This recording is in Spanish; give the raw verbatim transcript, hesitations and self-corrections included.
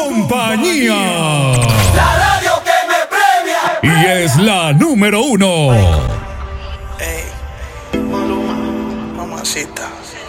compañía. La radio que me premia. Y es la número uno. Ey, Maluma, mamacita.